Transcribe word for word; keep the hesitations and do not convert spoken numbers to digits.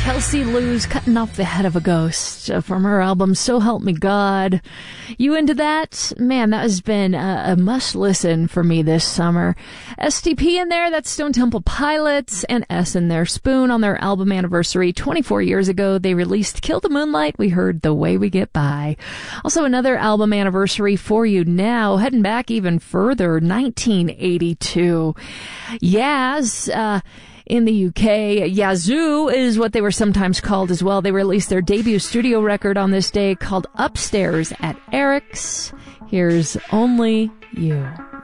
Kelsey Lou's Cutting Off the Head of a Ghost from her album So Help Me God. You into that? Man, that has been a, a must-listen for me this summer. S T P in there, that's Stone Temple Pilots, and S in their Spoon on their album anniversary twenty-four years ago. They released Kill the Moonlight. We heard The Way We Get By. Also another album anniversary for you now, heading back even further, nineteen eighty-two. Yaz, uh, in the U K, Yazoo is what they were sometimes called as well. They released their debut studio record on this day called Upstairs at Eric's. Here's Only You.